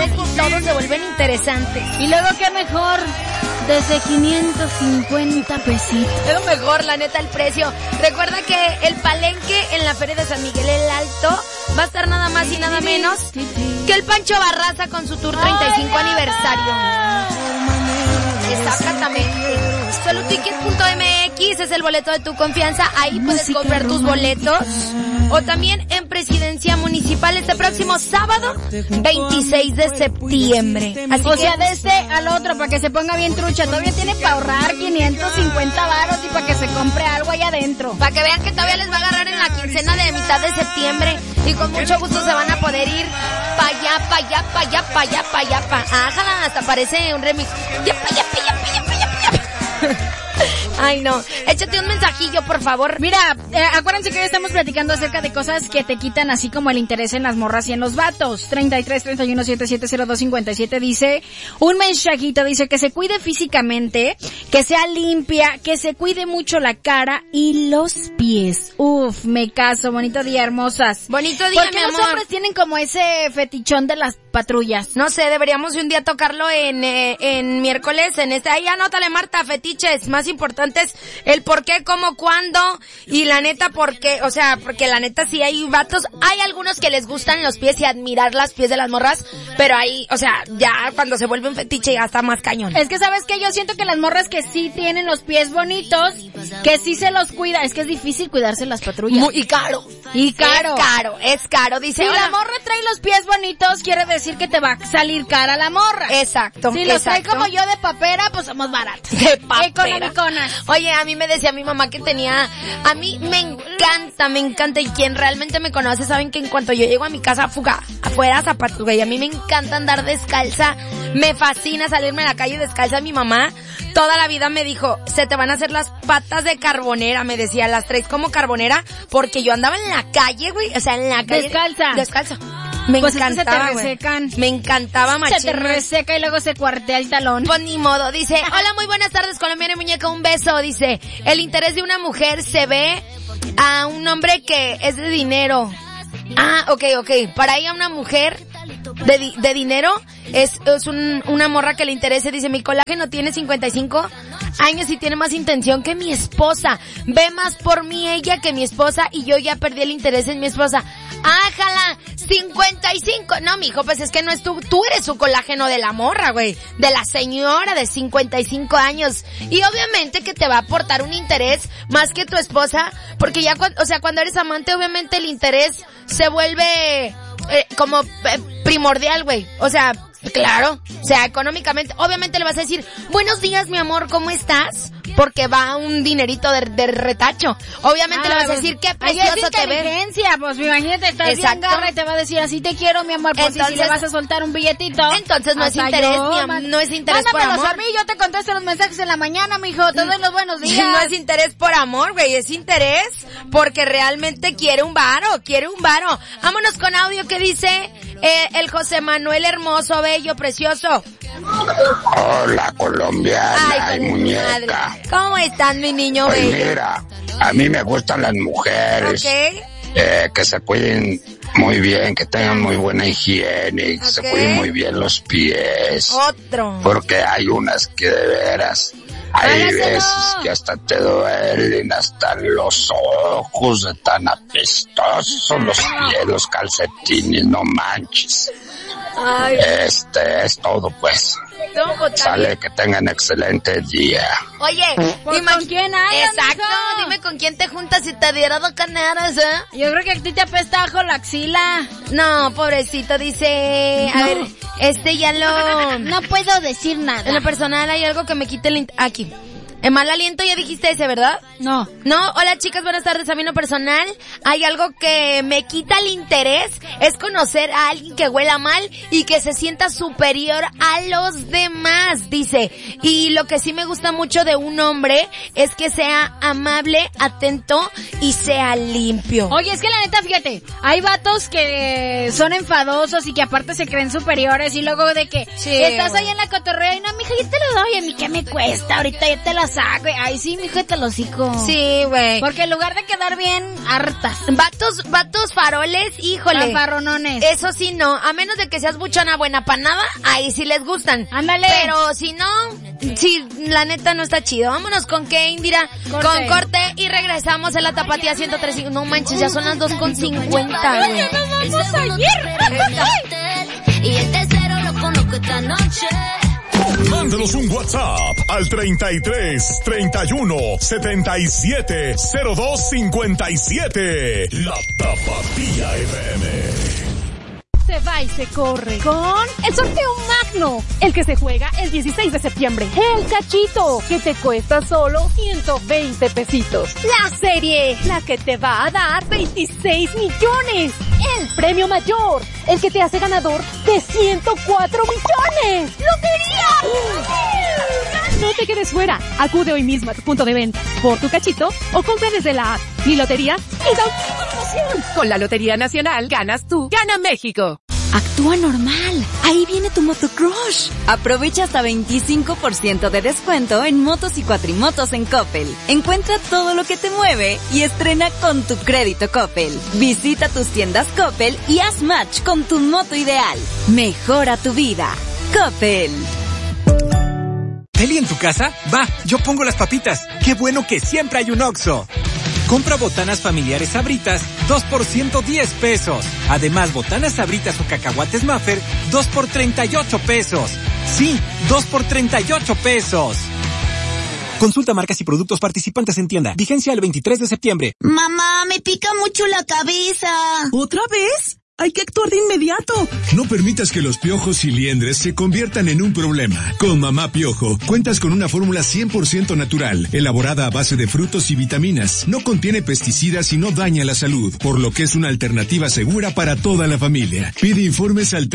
interesantes y todos se vuelven interesantes. Y luego, ¿qué mejor? Desde 550 pesitos. Es lo mejor, la neta, el precio. Recuerda que el palenque en la Feria de San Miguel el Alto va a estar nada más y nada menos que el Pancho Barraza con su tour 35 aniversario. Exactamente. Soluticket.mx es el boleto de tu confianza. Ahí puedes comprar tus boletos. O también en Presidencia Municipal este próximo sábado 26 de septiembre. Así o sea, de este al otro, para que se ponga bien trucha. Todavía tiene para ahorrar 550 varos y para que se compre algo allá adentro. Para que vean que todavía les va a agarrar en la quincena de mitad de septiembre. Y con mucho gusto se van a poder ir pa' allá, pa' allá, pa' allá, pa' allá, pa' allá, pa' ajá, hasta parece un remix. Ya, pa' allá, pa' allá, pa' allá, pa' allá, pa' allá. Ay, no. Échate un mensajillo, por favor. Mira, acuérdense que hoy estamos platicando acerca de cosas que te quitan así como el interés en las morras y en los vatos. 33-31-7702-57 dice, un mensajito dice que se cuide físicamente, que sea limpia, que se cuide mucho la cara y los pies. Uf, me caso. Bonito día, hermosas. Bonito día, ¿por qué los hombres tienen como ese fetichón de las patrullas? No sé, deberíamos un día tocarlo en miércoles, en este. Ahí anótale, Marta, fetiches más importantes, el por qué, cómo, cuándo, y la neta por qué, o sea, porque la neta sí hay vatos, hay algunos que les gustan los pies y admirar las pies de las morras, pero ahí, o sea, ya cuando se vuelve un fetiche ya está más cañón. Es que sabes que yo siento que las morras que sí tienen los pies bonitos, que sí se los cuida, es que es difícil cuidarse las patrullas. Y caro. Y caro. Es caro, dice. Si la morra trae los pies bonitos, quiere decir que te va a salir cara la morra. Exacto. Si los trae como yo de papera, pues somos baratos. De papera. Económiconas. Oye, a mí me decía mi mamá que tenía, a mí me encanta, y quien realmente me conoce saben que en cuanto yo llego a mi casa, afuera zapatos, güey, a mí me encanta andar descalza, me fascina salirme a la calle descalza. Mi mamá toda la vida me dijo, se te van a hacer las patas de carbonera, me decía, las traes como carbonera, porque yo andaba en la calle, güey, o sea, en la calle. Descalza. Me pues encantaba, se te resecan. Me encantaba, machín. Se te reseca y luego se cuartea el talón. Pues ni modo. Dice, hola, muy buenas tardes, colombiana y muñeca, un beso. Dice, el interés de una mujer se ve a un hombre que es de dinero. Ah, ok. Para ella una mujer de dinero es una morra que le interese. Dice, mi colágeno tiene 55 años y tiene más intención que mi esposa. Ve más por mí ella que mi esposa y yo ya perdí el interés en mi esposa. ¡Ájala! 55. No, mijo, pues es que no es tú eres su colágeno de la morra, güey. De la señora de 55 años. Y obviamente que te va a aportar un interés más que tu esposa, porque ya, cuando eres amante, obviamente el interés se vuelve como primordial, güey. O sea, claro. O sea, económicamente, obviamente le vas a decir, buenos días, mi amor, ¿cómo estás? Porque va un dinerito de retacho. Obviamente le vas a decir, qué precioso te ves. Inteligencia, pues imagínate, estás bien garra y te va a decir, así te quiero, mi amor, pues entonces, si le vas a soltar un billetito. Entonces no es interés, no es interés por amor. Mándamelo a mí, yo te contesto los mensajes en la mañana, mijo, te doy los buenos días. No es interés por amor, güey, es interés porque realmente quiere un varo. Vámonos con audio que dice el José Manuel hermoso, bello, precioso. Hola, colombiana y muñeca. ¿Cómo están, mi niño pues bello? Mira, a mí me gustan las mujeres que se cuiden muy bien, que tengan muy buena higiene, que se cuiden muy bien los pies. Porque hay unas que de veras, hay veces que hasta te duelen hasta los ojos de tan apestosos los pies, los calcetines, no manches. Ay. Es todo, pues. Sale, que tengan excelente día. Oye, dime con quién hay. Exacto, amigo. Dime con quién te juntas si te diera dos caneras, Yo creo que a ti te apesta ajo la axila. No, pobrecito, dice, a ver, ya lo... No puedo decir nada. En lo personal hay algo que me quite aquí. El mal aliento, ya dijiste ese, ¿verdad? No. Hola chicas, buenas tardes. A mí en lo personal hay algo que me quita el interés, es conocer a alguien que huela mal y que se sienta superior a los demás, dice. Y lo que sí me gusta mucho de un hombre es que sea amable, atento y sea limpio. Oye, es que la neta, fíjate, hay vatos que son enfadosos y que aparte se creen superiores y luego de que estás ahí en la cotorrea y no, mija, yo te lo doy, a mí qué me cuesta, ahorita yo te las pasa, güey? Ay, sí, mijo, te lo hocico. Sí, güey. Porque en lugar de quedar bien, hartas. Vatos faroles, híjole. Fanfarronones. Eso sí no, a menos de que seas buchona buena para nada, ahí sí les gustan. Ándale. Pero si no, sí, la neta no está chido. Vámonos con qué, Indira. Corte. Con corte y regresamos en la Tapatía 103. No manches, ya son las 2:50, güey. ¡Vamos ayer! Y el tercero lo conozco esta noche. Mándanos un WhatsApp al 33 31 77 02 57. La Tapatía FM. Se va y se corre con el sorteo magno, el que se juega el 16 de septiembre. El cachito, que te cuesta solo 120 pesitos. La serie, la que te va a dar 26 millones. El premio mayor, el que te hace ganador de 104 millones. ¡Lotería! No te quedes fuera. Acude hoy mismo a tu punto de venta por tu cachito o compra desde la app. Mi lotería es autopromoción. Con la Lotería Nacional ganas tú, gana México. Actúa normal. Ahí viene tu motocrush. Aprovecha hasta 25% de descuento en motos y cuatrimotos en Coppel. Encuentra todo lo que te mueve y estrena con tu crédito Coppel. Visita tus tiendas Coppel y haz match con tu moto ideal. Mejora tu vida. Coppel. ¿Deli en tu casa? Va, yo pongo las papitas. Qué bueno que siempre hay un Oxxo. Compra botanas familiares Sabritas, 2 por 110 pesos. Además, botanas Sabritas o cacahuates Maffer, 2 por 38 pesos. Sí, 2 por 38 pesos. Consulta marcas y productos participantes en tienda. Vigencia el 23 de septiembre. Mamá, me pica mucho la cabeza. ¿Otra vez? Hay que actuar de inmediato. No permitas que los piojos y liendres se conviertan en un problema. Con Mamá Piojo, cuentas con una fórmula 100% natural, elaborada a base de frutos y vitaminas. No contiene pesticidas y no daña la salud, por lo que es una alternativa segura para toda la familia. Pide informes al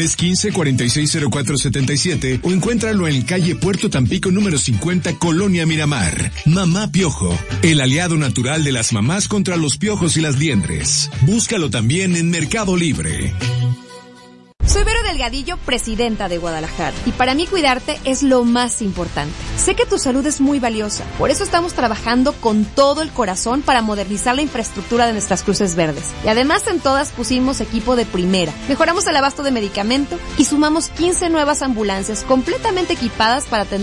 3315-460477 o encuéntralo en calle Puerto Tampico número 50, Colonia Miramar. Mamá Piojo, el aliado natural de las mamás contra los piojos y las liendres. Búscalo también en Mercado Libre. Soy Vero Delgadillo, presidenta de Guadalajara, y para mí cuidarte es lo más importante. Sé que tu salud es muy valiosa, por eso estamos trabajando con todo el corazón para modernizar la infraestructura de nuestras cruces verdes. Y además en todas pusimos equipo de primera, mejoramos el abasto de medicamento y sumamos 15 nuevas ambulancias completamente equipadas para atender